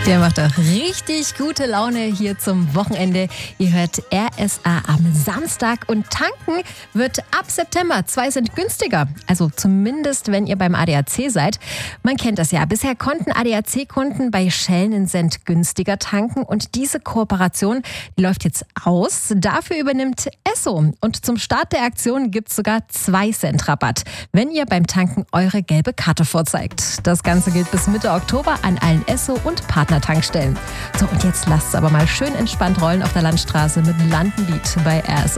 Der macht auch richtig gute Laune hier zum Wochenende. Ihr hört RSA am Samstag und tanken wird ab September 2 Cent günstiger. Also zumindest, wenn ihr beim ADAC seid. Man kennt das ja. Bisher konnten ADAC-Kunden bei Shell einen Cent günstiger tanken und diese Kooperation, die läuft jetzt aus. Dafür übernimmt Esso und zum Start der Aktion gibt es sogar 2 Cent Rabatt, wenn ihr beim Tanken eure gelbe Karte vorzeigt. Das Ganze gilt bis Mitte Oktober an allen Esso- und Partnertankstellen. So, und jetzt lasst es aber mal schön entspannt rollen auf der Landstraße mit Landenlied bei RSA.